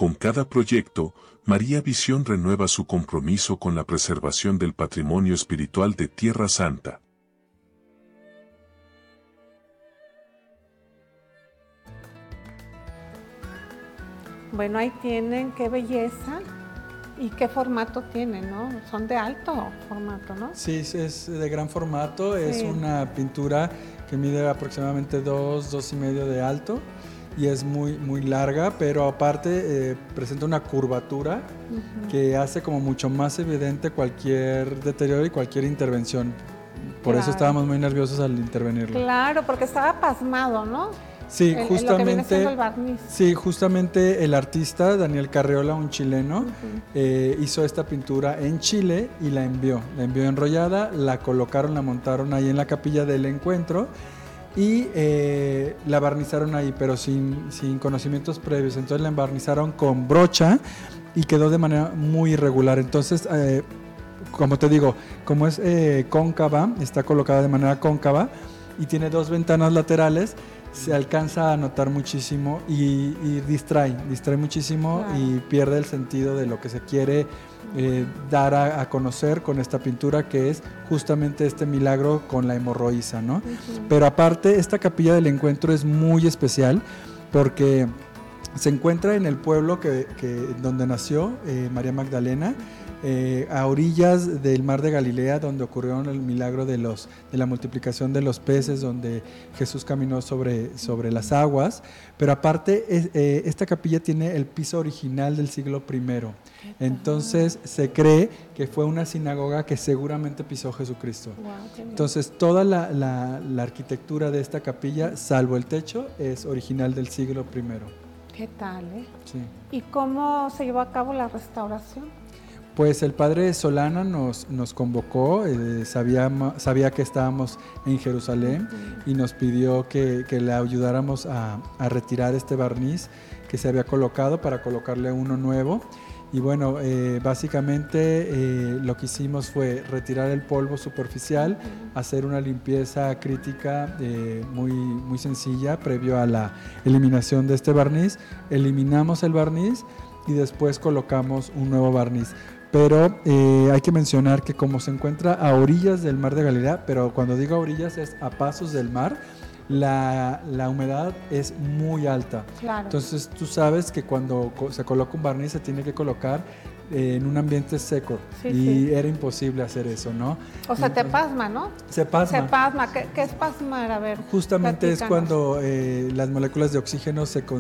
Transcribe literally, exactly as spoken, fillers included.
Con cada proyecto, María Visión renueva su compromiso con la preservación del patrimonio espiritual de Tierra Santa. Bueno, ahí tienen qué belleza y qué formato tienen, ¿no? Son de alto formato, ¿no? Sí, es de gran formato, Sí. Es una pintura que mide aproximadamente dos, dos y medio de alto y es muy, muy larga, pero aparte eh, presenta una curvatura uh-huh. que hace como mucho más evidente cualquier deterioro y cualquier intervención. Por claro. eso estábamos muy nerviosos al intervenirlo. Claro, porque estaba pasmado, ¿no? Sí, el, justamente, el barniz. sí, justamente el artista Daniel Carreola, un chileno, uh-huh. eh, hizo esta pintura en Chile y la envió, la envió enrollada, la colocaron, la montaron ahí en la capilla del encuentro y eh, la barnizaron ahí, pero sin, sin conocimientos previos. Entonces la embarnizaron con brocha y quedó de manera muy irregular. Entonces, eh, como te digo, como es eh, cóncava, está colocada de manera cóncava y tiene dos ventanas laterales, se alcanza a notar muchísimo y, y distrae, distrae muchísimo claro. y pierde el sentido de lo que se quiere eh, dar a, a conocer con esta pintura, que es justamente este milagro con la hemorroísa, ¿no? Uh-huh. Pero aparte, esta capilla del encuentro es muy especial porque se encuentra en el pueblo que, que, donde nació eh, María Magdalena, Eh, a orillas del mar de Galilea, donde ocurrió el milagro de, los, de la multiplicación de los peces, donde Jesús caminó sobre, sobre las aguas, pero aparte es, eh, esta capilla tiene el piso original del siglo primero, entonces se cree que fue una sinagoga que seguramente pisó Jesucristo. Wow, entonces toda la, la, la arquitectura de esta capilla, salvo el techo, es original del siglo primero. ¿Qué tal, eh? Sí. ¿Y cómo se llevó a cabo la restauración? Pues el padre Solana nos, nos convocó, eh, sabía, sabía que estábamos en Jerusalén uh-huh. y nos pidió que, que le ayudáramos a, a retirar este barniz que se había colocado para colocarle uno nuevo. Y bueno, eh, básicamente eh, lo que hicimos fue retirar el polvo superficial, uh-huh. hacer una limpieza crítica eh, muy, muy sencilla previo a la eliminación de este barniz. Eliminamos el barniz y después colocamos un nuevo barniz. Pero eh, hay que mencionar que como se encuentra a orillas del mar de Galilea, pero cuando digo a orillas es a pasos del mar, la, la humedad es muy alta. Claro. Entonces tú sabes que cuando se coloca un barniz se tiene que colocar eh, en un ambiente seco sí, y sí. era imposible hacer eso, ¿no? O sea, te pasma, ¿no? Se pasma. Se pasma. ¿Qué, qué es pasmar? A ver, justamente platícanos. Es cuando eh, las moléculas de oxígeno se